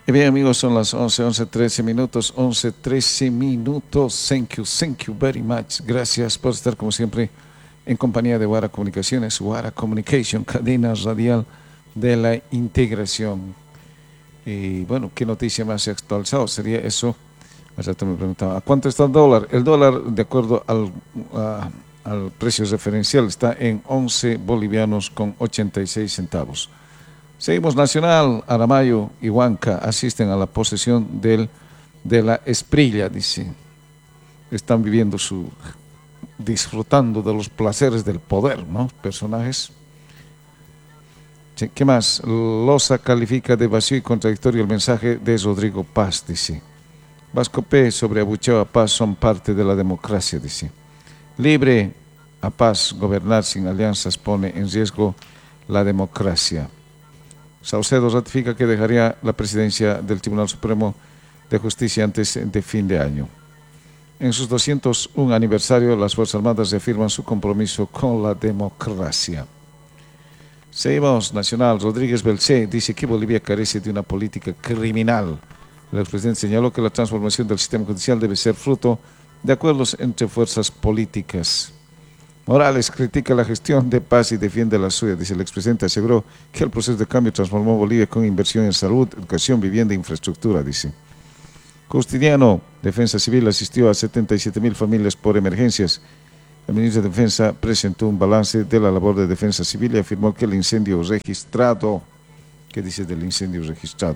Y bien, amigos, son las 11:13 minutos, 11:13 minutos. Thank you very much. Gracias por estar, como siempre, en compañía de Wara Comunicaciones, Wara Communication, cadena radial de la integración. Y bueno, ¿qué noticia más se ha actualizado? Sería eso. Hace rato me preguntaba, ¿a cuánto está el dólar? El dólar, de acuerdo al precio referencial, está en 11 bolivianos con 86 centavos. Seguimos Nacional, Aramayo y Huanca asisten a la posesión de la Esprilla, dice. Están disfrutando de los placeres del poder, ¿no? Personajes. Sí, ¿qué más? Loza califica de vacío y contradictorio el mensaje de Rodrigo Paz, dice. Vasco P. sobre abucheo a Paz son parte de la democracia, dice. Libre a Paz, gobernar sin alianzas pone en riesgo la democracia. Saucedo ratifica que dejaría la presidencia del Tribunal Supremo de Justicia antes de fin de año. En sus 201 aniversario, las Fuerzas Armadas reafirman su compromiso con la democracia. Seguimos, Nacional. Rodríguez Belcé dice que Bolivia carece de una política criminal. El expresidente señaló que la transformación del sistema judicial debe ser fruto de acuerdos entre fuerzas políticas. Morales critica la gestión de Paz y defiende la suya. Dice el expresidente, aseguró que el proceso de cambio transformó Bolivia con inversión en salud, educación, vivienda e infraestructura, dice. Justiniano, Defensa Civil asistió a 77,000 familias por emergencias. El ministro de Defensa presentó un balance de la labor de Defensa Civil y afirmó que el incendio registrado, ¿qué dice del incendio registrado?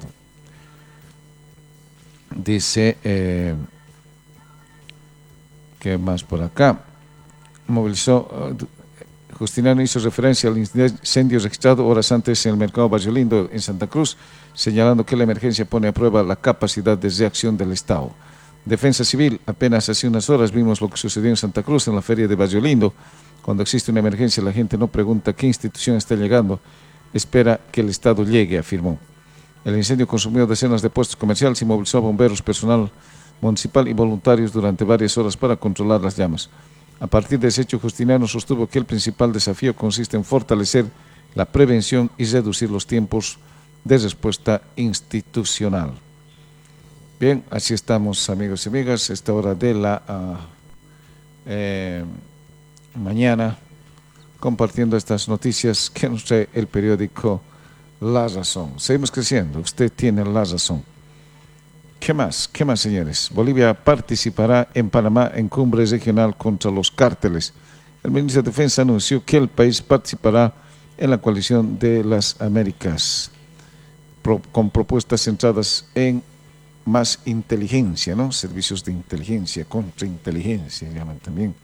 Dice, ¿qué más por acá? Justiniano hizo referencia al incendio registrado horas antes en el mercado Barrio Lindo en Santa Cruz, señalando que la emergencia pone a prueba la capacidad de reacción del Estado. Defensa Civil, apenas hace unas horas vimos lo que sucedió en Santa Cruz en la feria de Barrio Lindo. Cuando existe una emergencia la gente no pregunta qué institución está llegando, espera que el Estado llegue, afirmó. El incendio consumió decenas de puestos comerciales y movilizó a bomberos, personal municipal y voluntarios durante varias horas para controlar las llamas. A partir de ese hecho, Justiniano sostuvo que el principal desafío consiste en fortalecer la prevención y reducir los tiempos de respuesta institucional. Bien, así estamos, amigos y amigas, a esta hora de la mañana, compartiendo estas noticias que nos trae el periódico La Razón. Seguimos creciendo, usted tiene la razón. ¿Qué más? ¿Qué más, señores? Bolivia participará en Panamá en cumbre regional contra los cárteles. El ministro de Defensa anunció que el país participará en la coalición de las Américas con propuestas centradas en más inteligencia, ¿no? Servicios de inteligencia, contrainteligencia, llaman también.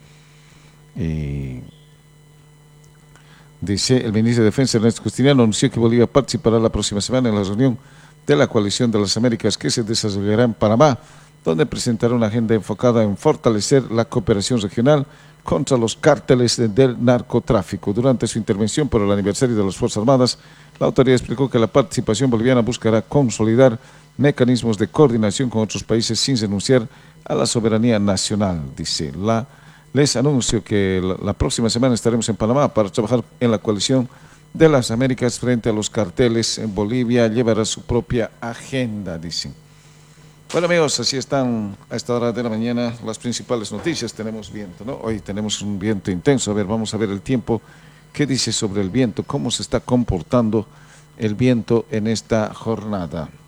Dice el ministro de Defensa, Ernesto Justiniano, anunció que Bolivia participará la próxima semana en la reunión de la Coalición de las Américas que se desarrollará en Panamá, donde presentará una agenda enfocada en fortalecer la cooperación regional contra los cárteles del narcotráfico. Durante su intervención por el aniversario de las Fuerzas Armadas, la autoridad explicó que la participación boliviana buscará consolidar mecanismos de coordinación con otros países sin renunciar a la soberanía nacional, dice. Les anuncio que la próxima semana estaremos en Panamá para trabajar en la coalición de las Américas frente a los carteles. En Bolivia llevará su propia agenda, dicen. Bueno, amigos, así están a esta hora de la mañana las principales noticias. Tenemos viento, ¿no? Hoy tenemos un viento intenso. A ver, vamos a ver el tiempo. ¿Qué dice sobre el viento? ¿Cómo se está comportando el viento en esta jornada?